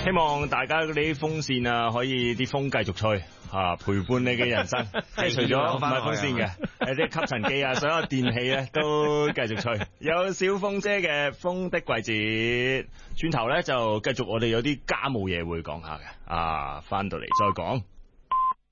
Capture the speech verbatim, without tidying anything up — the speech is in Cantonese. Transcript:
希望大家嗰啲風扇啊，可以啲風繼續吹吓、啊，陪伴你嘅人生。即係除咗唔係風扇嘅，誒啲吸塵機啊，所有電器咧都繼續吹。有小鳳姐嘅風的季節，轉頭咧就繼續我哋有啲家務嘢會講下嘅。啊，翻到嚟再講。